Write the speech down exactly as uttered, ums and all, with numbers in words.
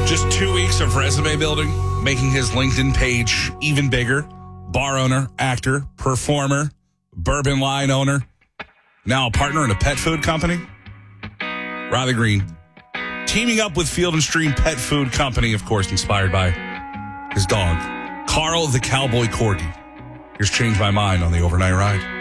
Just two weeks of resume building, making his LinkedIn page even bigger. Bar owner, actor, performer, bourbon line owner, now a partner in a pet food company. Riley Green, teaming up with Field and Stream Pet Food Company, of course, inspired by his dog, Carl the Cowboy Corgi. Here's Change My Mind on the Overnight Ride.